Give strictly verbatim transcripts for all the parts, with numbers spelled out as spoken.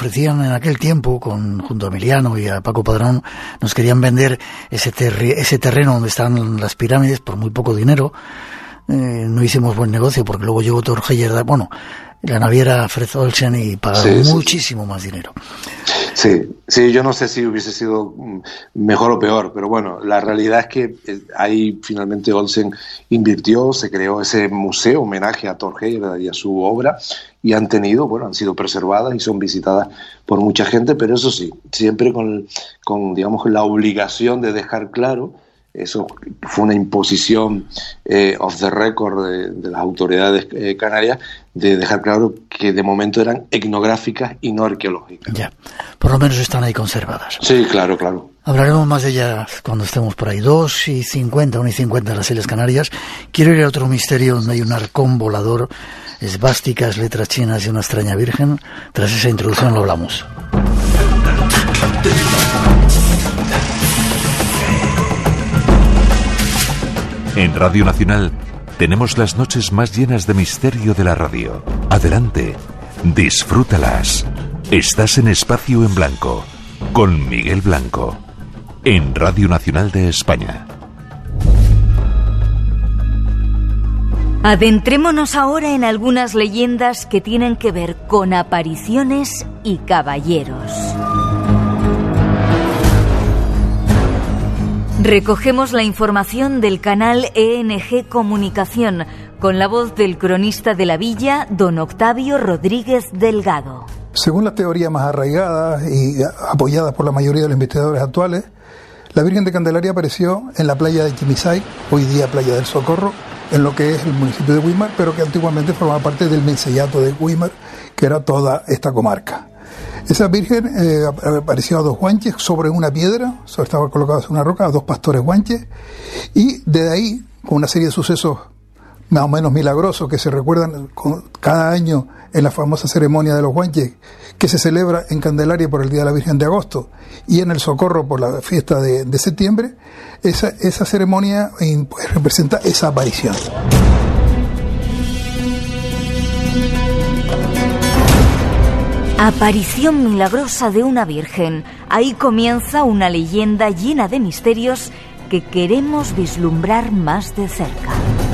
ofrecían en aquel tiempo, con junto a Emiliano y a Paco Padrón, nos querían vender ese, terri- ese terreno donde están las pirámides por muy poco dinero. Eh, no hicimos buen negocio porque luego llegó Thor Heyerdahl, bueno, la naviera Fred Olsen y pagaron sí, muchísimo sí. más dinero. Sí, sí, yo no sé si hubiese sido mejor o peor, pero bueno, la realidad es que ahí finalmente Olsen invirtió, se creó ese museo, homenaje a Thor Heyerdahl y a su obra, y han tenido, bueno, han sido preservadas y son visitadas por mucha gente, pero eso sí, siempre con, con digamos, la obligación de dejar claro. Eso fue una imposición eh, off the record de, de las autoridades eh, canarias, de dejar claro que de momento eran etnográficas y no arqueológicas. Ya, por lo menos están ahí conservadas. Sí, claro, claro. Hablaremos más de ellas cuando estemos por ahí. Dos y cincuenta, una y cincuenta en las Islas Canarias. Quiero ir a otro misterio donde hay un arcón volador, esvásticas, letras chinas y una extraña virgen. Tras esa introducción lo hablamos. En Radio Nacional tenemos las noches más llenas de misterio de la radio. Adelante, disfrútalas. Estás en Espacio en Blanco, con Miguel Blanco, en Radio Nacional de España. Adentrémonos ahora en algunas leyendas que tienen que ver con apariciones y caballeros. Recogemos la información del canal E N G Comunicación con la voz del cronista de la villa, don Octavio Rodríguez Delgado. Según las teorías más arraigadas y apoyadas por la mayoría de los investigadores actuales, la Virgen de Candelaria apareció en la playa de Chimisay, hoy día Playa del Socorro, en lo que es el municipio de Güímar, pero que antiguamente formaba parte del mencellato de Güímar, que era toda esta comarca. Esa virgen eh, apareció a dos guanches sobre una piedra, estaba colocada sobre una roca, a dos pastores guanches, y de ahí, con una serie de sucesos más o menos milagrosos que se recuerdan con, cada año en la famosa ceremonia de los guanches, que se celebra en Candelaria por el Día de la Virgen de agosto y en el Socorro por la fiesta de, de septiembre, esa, esa ceremonia eh, pues, representa esa aparición. Aparición milagrosa de una virgen. Ahí comienza una leyenda llena de misterios que queremos vislumbrar más de cerca.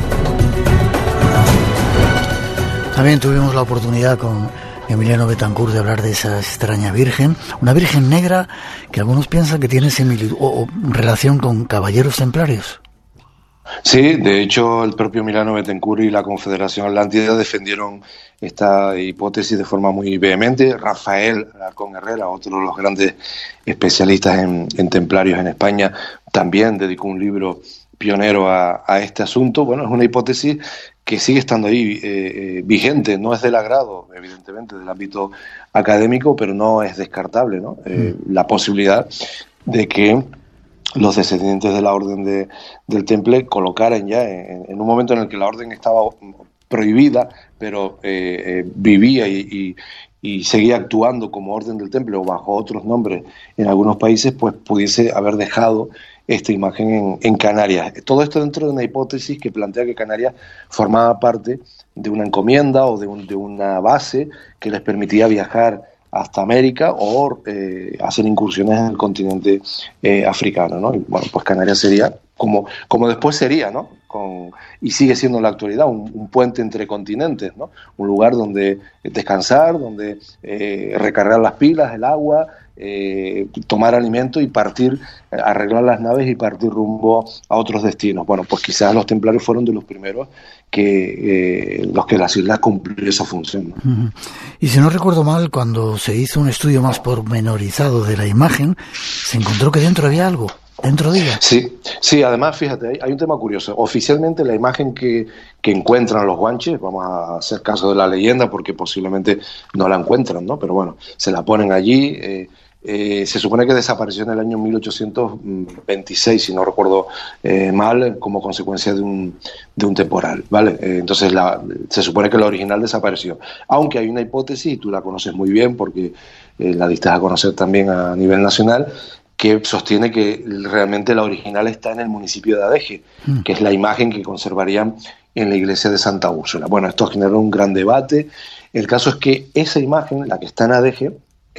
También tuvimos la oportunidad con Emiliano Betancourt de hablar de esa extraña virgen, una virgen negra que algunos piensan que tiene similitud o, o relación con caballeros templarios. Sí, de hecho el propio Emiliano Betancourt y la Confederación Atlántida defendieron esta hipótesis de forma muy vehemente. Rafael Alarcón Herrera, otro de los grandes especialistas en, en templarios en España, también dedicó un libro pionero a, a este asunto. Bueno, es una hipótesis que sigue estando ahí eh, eh, vigente, no es del agrado, evidentemente, del ámbito académico, pero no es descartable, ¿no? Eh, mm. La posibilidad de que los descendientes de la Orden de, del Temple colocaran ya, en, en un momento en el que la Orden estaba prohibida, pero eh, eh, vivía y, y, y seguía actuando como Orden del Temple o bajo otros nombres en algunos países, pues pudiese haber dejado esta imagen en, en Canarias. Todo esto dentro de una hipótesis que plantea que Canarias formaba parte de una encomienda o de, un, de una base que les permitía viajar hasta América o eh, hacer incursiones en el continente eh, africano, ¿no? Y bueno, pues Canarias sería, como, como después sería, ¿no? Con, y sigue siendo en la actualidad, un, un puente entre continentes, ¿no? Un lugar donde descansar, donde eh, recargar las pilas, el agua, eh, tomar alimento y partir, eh, arreglar las naves y partir rumbo a otros destinos. Bueno, pues quizás los templarios fueron de los primeros que eh, los que las islas cumplieron esa función, ¿no? Uh-huh. Y si no recuerdo mal, cuando se hizo un estudio más pormenorizado de la imagen, se encontró que dentro había algo. ¿Dentro de ella? Sí, sí, además, fíjate, hay, hay un tema curioso. Oficialmente la imagen que, que encuentran los guanches, vamos a hacer caso de la leyenda porque posiblemente no la encuentran, ¿no? Pero bueno, se la ponen allí. Eh, eh, se supone que desapareció en el año mil ochocientos veintiséis, si no recuerdo eh, mal, como consecuencia de un, de un temporal, ¿vale? Eh, entonces la, se supone que la original desapareció. Aunque hay una hipótesis, y tú la conoces muy bien porque eh, la diste a conocer también a nivel nacional, que sostiene que realmente la original está en el municipio de Adeje, mm. que es la imagen que conservarían en la iglesia de Santa Úrsula. Bueno, esto generó un gran debate. El caso es que esa imagen, la que está en Adeje,